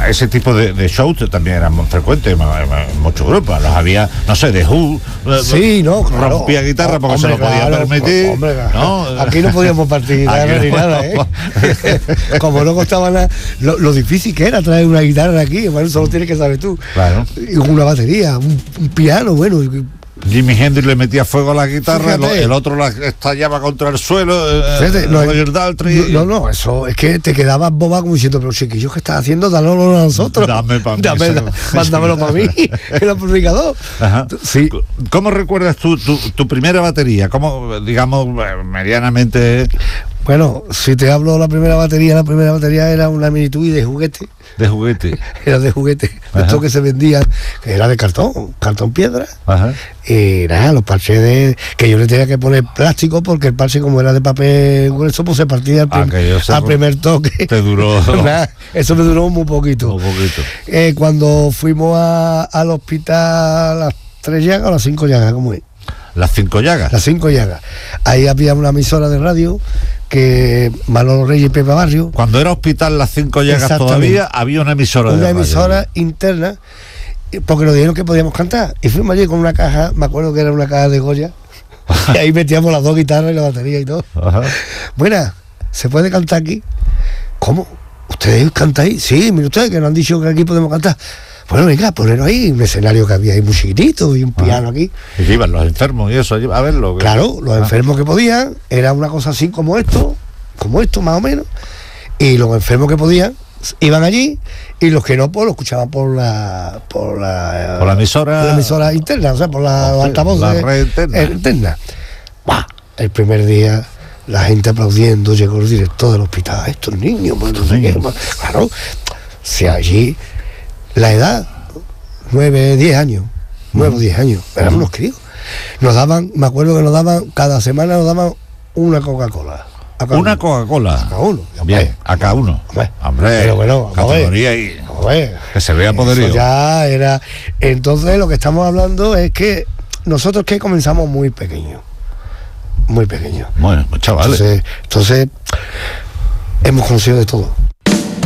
ese tipo de shows también eran muy frecuentes en muchos grupos. Los había, no sé, The Who, sí, no, claro, rompía guitarra porque hombre, se lo podía permitir. Hombre, ¿no? Aquí no podíamos partir guitarra ni nada, ¿eh? Como no costaba nada, lo difícil que era traer una guitarra aquí, bueno, eso lo tienes que saber tú. Claro. Y una batería, un piano, bueno. Jimi Hendrix le metía fuego a la guitarra, el otro la estallaba contra el suelo. No, eso es que te quedabas boba como diciendo, pero chiquillos, ¿qué estás haciendo? Dánoslo a nosotros. Mándamelo para mí, el amplificador. Sí. ¿Cómo recuerdas tu primera batería? ¿Cómo, digamos, medianamente? Bueno, si te hablo de la primera batería era una Mini Tui de juguete. De juguete. Era de juguete. Esto que se vendía, que era de cartón piedra. Ajá. Y nada, los parches que yo le tenía que poner plástico porque el parche, como era de papel grueso, pues se partía al primer toque. Te duró. Nada, eso me duró muy poquito. Cuando fuimos al hospital, las 3 llagas o las 5 llagas, ¿cómo es? Las 5 llagas. Las 5 llagas. Ahí había una emisora de radio que Manolo Reyes y Pepe Barrio. Cuando era hospital Las 5 llagas todavía había una emisora de radio. Una emisora interna, porque nos dijeron que podíamos cantar. Y fuimos allí con una caja, me acuerdo que era una caja de Goya, y ahí metíamos las 2 guitarras y la batería y todo. Ajá. Buena, ¿se puede cantar aquí? ¿Cómo? ¿Ustedes cantáis? Sí, mire ustedes que nos han dicho que aquí podemos cantar. Bueno, venga, ponerlo ahí, un escenario que había ahí muy chiquitito y un piano aquí. Y iban los enfermos y eso, a verlo. Claro, los enfermos que podían, era una cosa así como esto más o menos, y los enfermos que podían iban allí, y los que no, pues lo escuchaban por la emisora interna, o sea, por los altavoces, la red interna. ¡Bah! El primer día, la gente aplaudiendo, llegó el director del hospital, estos niños, pues no sé qué, claro, si allí la edad, 9 o 10 años, éramos unos críos. Nos daban, me acuerdo que cada semana nos daban una Coca-Cola. Una Coca-Cola. A cada uno. Bien, a cada uno. Hombre, pero bueno, categoría y que se vea poderío. Ya era. Entonces lo que estamos hablando es que nosotros que comenzamos muy pequeños. Bueno, chavales. Entonces hemos conocido de todo.